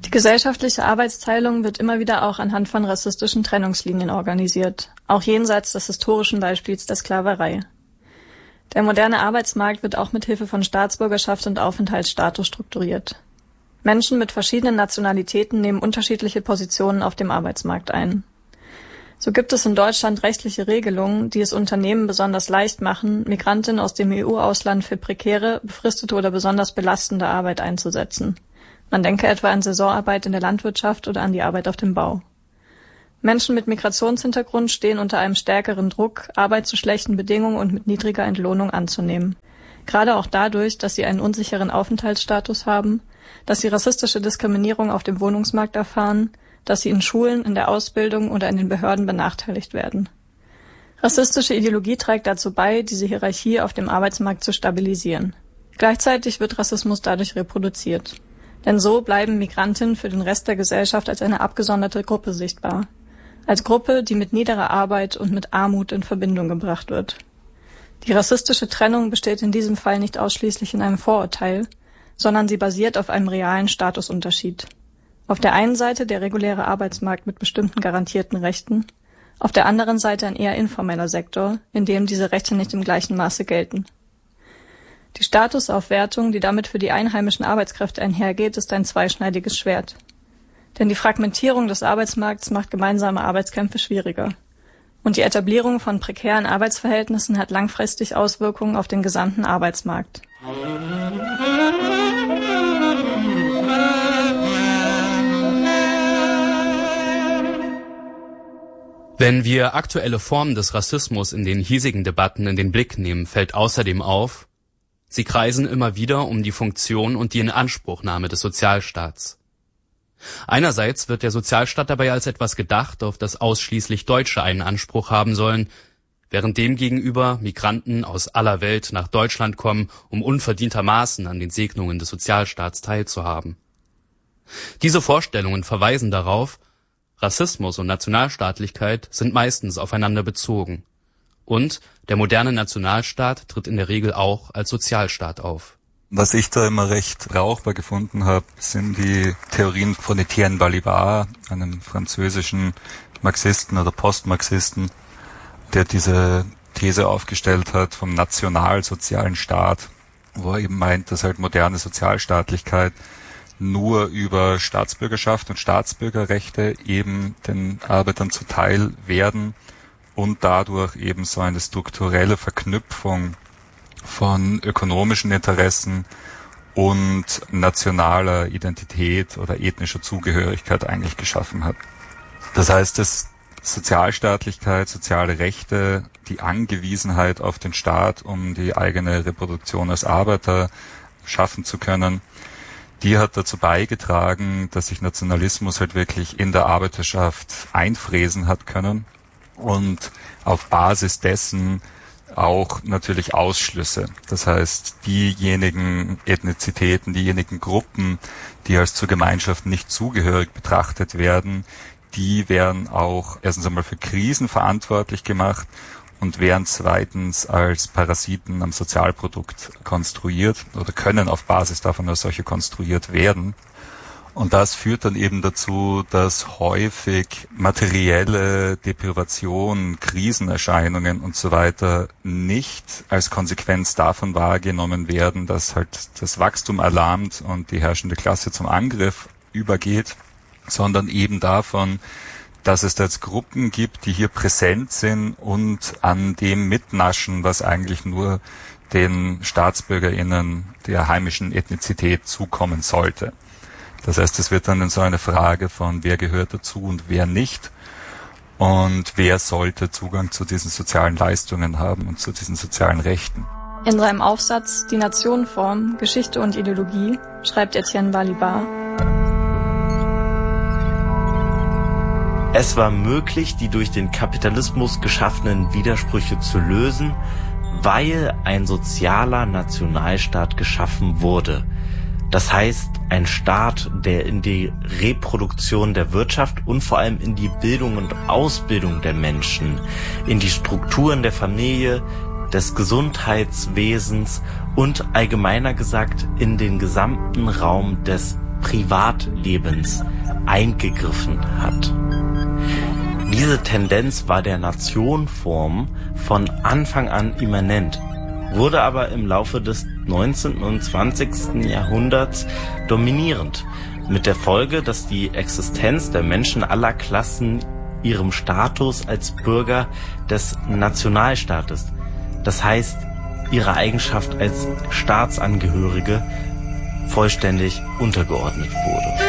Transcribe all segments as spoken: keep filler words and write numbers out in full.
Die gesellschaftliche Arbeitsteilung wird immer wieder auch anhand von rassistischen Trennungslinien organisiert, auch jenseits des historischen Beispiels der Sklaverei. Der moderne Arbeitsmarkt wird auch mit Hilfe von Staatsbürgerschaft und Aufenthaltsstatus strukturiert. Menschen mit verschiedenen Nationalitäten nehmen unterschiedliche Positionen auf dem Arbeitsmarkt ein. So gibt es in Deutschland rechtliche Regelungen, die es Unternehmen besonders leicht machen, Migrantinnen aus dem E U-Ausland für prekäre, befristete oder besonders belastende Arbeit einzusetzen. Man denke etwa an Saisonarbeit in der Landwirtschaft oder an die Arbeit auf dem Bau. Menschen mit Migrationshintergrund stehen unter einem stärkeren Druck, Arbeit zu schlechten Bedingungen und mit niedriger Entlohnung anzunehmen. Gerade auch dadurch, dass sie einen unsicheren Aufenthaltsstatus haben, dass sie rassistische Diskriminierung auf dem Wohnungsmarkt erfahren, dass sie in Schulen, in der Ausbildung oder in den Behörden benachteiligt werden. Rassistische Ideologie trägt dazu bei, diese Hierarchie auf dem Arbeitsmarkt zu stabilisieren. Gleichzeitig wird Rassismus dadurch reproduziert. Denn so bleiben Migrantinnen für den Rest der Gesellschaft als eine abgesonderte Gruppe sichtbar. Als Gruppe, die mit niederer Arbeit und mit Armut in Verbindung gebracht wird. Die rassistische Trennung besteht in diesem Fall nicht ausschließlich in einem Vorurteil, sondern sie basiert auf einem realen Statusunterschied. Auf der einen Seite der reguläre Arbeitsmarkt mit bestimmten garantierten Rechten, auf der anderen Seite ein eher informeller Sektor, in dem diese Rechte nicht im gleichen Maße gelten. Die Statusaufwertung, die damit für die einheimischen Arbeitskräfte einhergeht, ist ein zweischneidiges Schwert. Denn die Fragmentierung des Arbeitsmarkts macht gemeinsame Arbeitskämpfe schwieriger. Und die Etablierung von prekären Arbeitsverhältnissen hat langfristig Auswirkungen auf den gesamten Arbeitsmarkt. Wenn wir aktuelle Formen des Rassismus in den hiesigen Debatten in den Blick nehmen, fällt außerdem auf, sie kreisen immer wieder um die Funktion und die Inanspruchnahme des Sozialstaats. Einerseits wird der Sozialstaat dabei als etwas gedacht, auf das ausschließlich Deutsche einen Anspruch haben sollen, während demgegenüber Migranten aus aller Welt nach Deutschland kommen, um unverdientermaßen an den Segnungen des Sozialstaats teilzuhaben. Diese Vorstellungen verweisen darauf, Rassismus und Nationalstaatlichkeit sind meistens aufeinander bezogen. Und der moderne Nationalstaat tritt in der Regel auch als Sozialstaat auf. Was ich da immer recht brauchbar gefunden habe, sind die Theorien von Etienne Balibar, einem französischen Marxisten oder Postmarxisten, der diese These aufgestellt hat vom nationalsozialen Staat, wo er eben meint, dass halt moderne Sozialstaatlichkeit nur über Staatsbürgerschaft und Staatsbürgerrechte eben den Arbeitern zuteil werden und dadurch eben so eine strukturelle Verknüpfung von ökonomischen Interessen und nationaler Identität oder ethnischer Zugehörigkeit eigentlich geschaffen hat. Das heißt, dass Sozialstaatlichkeit, soziale Rechte, die Angewiesenheit auf den Staat, um die eigene Reproduktion als Arbeiter schaffen zu können, die hat dazu beigetragen, dass sich Nationalismus halt wirklich in der Arbeiterschaft einfräsen hat können und auf Basis dessen auch natürlich Ausschlüsse. Das heißt, diejenigen Ethnizitäten, diejenigen Gruppen, die als zur Gemeinschaft nicht zugehörig betrachtet werden, die werden auch erstens einmal für Krisen verantwortlich gemacht und werden zweitens als Parasiten am Sozialprodukt konstruiert oder können auf Basis davon als solche konstruiert werden. Und das führt dann eben dazu, dass häufig materielle Deprivation, Krisenerscheinungen und so weiter nicht als Konsequenz davon wahrgenommen werden, dass halt das Wachstum erlahmt und die herrschende Klasse zum Angriff übergeht, sondern eben davon, dass es da jetzt Gruppen gibt, die hier präsent sind und an dem mitnaschen, was eigentlich nur den StaatsbürgerInnen der heimischen Ethnizität zukommen sollte. Das heißt, es wird dann so eine Frage von, wer gehört dazu und wer nicht und wer sollte Zugang zu diesen sozialen Leistungen haben und zu diesen sozialen Rechten. In seinem Aufsatz Die Nationenform, Geschichte und Ideologie schreibt Etienne Balibar: Es war möglich, die durch den Kapitalismus geschaffenen Widersprüche zu lösen, weil ein sozialer Nationalstaat geschaffen wurde. Das heißt, ein Staat, der in die Reproduktion der Wirtschaft und vor allem in die Bildung und Ausbildung der Menschen, in die Strukturen der Familie, des Gesundheitswesens und allgemeiner gesagt in den gesamten Raum des Privatlebens eingegriffen hat. Diese Tendenz war der Nationform von Anfang an immanent, wurde aber im Laufe des neunzehnten und zwanzigsten Jahrhunderts dominierend, mit der Folge, dass die Existenz der Menschen aller Klassen ihrem Status als Bürger des Nationalstaates, das heißt ihre Eigenschaft als Staatsangehörige, vollständig untergeordnet wurde.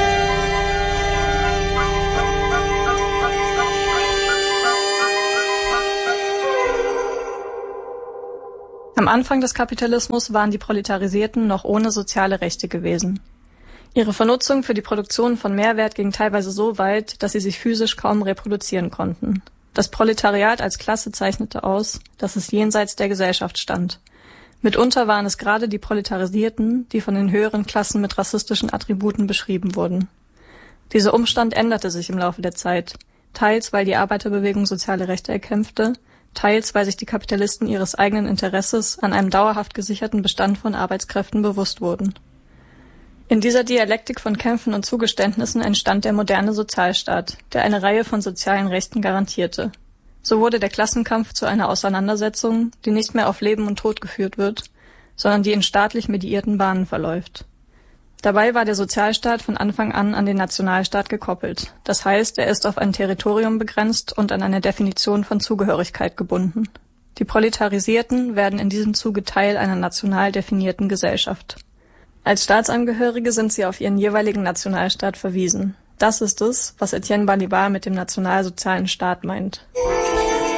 Am Anfang des Kapitalismus waren die Proletarisierten noch ohne soziale Rechte gewesen. Ihre Vernutzung für die Produktion von Mehrwert ging teilweise so weit, dass sie sich physisch kaum reproduzieren konnten. Das Proletariat als Klasse zeichnete aus, dass es jenseits der Gesellschaft stand. Mitunter waren es gerade die Proletarisierten, die von den höheren Klassen mit rassistischen Attributen beschrieben wurden. Dieser Umstand änderte sich im Laufe der Zeit, teils weil die Arbeiterbewegung soziale Rechte erkämpfte, teils weil sich die Kapitalisten ihres eigenen Interesses an einem dauerhaft gesicherten Bestand von Arbeitskräften bewusst wurden. In dieser Dialektik von Kämpfen und Zugeständnissen entstand der moderne Sozialstaat, der eine Reihe von sozialen Rechten garantierte. So wurde der Klassenkampf zu einer Auseinandersetzung, die nicht mehr auf Leben und Tod geführt wird, sondern die in staatlich mediierten Bahnen verläuft. Dabei war der Sozialstaat von Anfang an an den Nationalstaat gekoppelt. Das heißt, er ist auf ein Territorium begrenzt und an eine Definition von Zugehörigkeit gebunden. Die Proletarisierten werden in diesem Zuge Teil einer national definierten Gesellschaft. Als Staatsangehörige sind sie auf ihren jeweiligen Nationalstaat verwiesen. Das ist es, was Etienne Balibar mit dem nationalsozialen Staat meint.